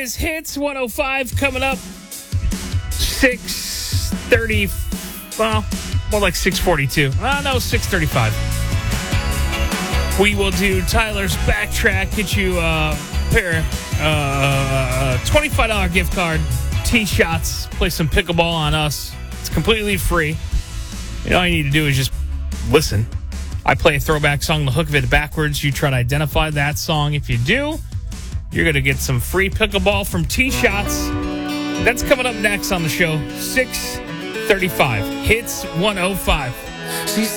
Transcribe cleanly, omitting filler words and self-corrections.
guys. Hits 105 coming up. 6:30. Well, more like 6:42. No, 6:35. We will do Tyler's Backtrack. Get you a pair $25 gift card. T-shots. Play some pickleball on us. It's completely free. All you need to do is just listen. I play a throwback song, the hook of it backwards. You try to identify that song. If you do, you're going to get some free pickleball from T-Shots. That's coming up next on the show. 6:35. Hits 105.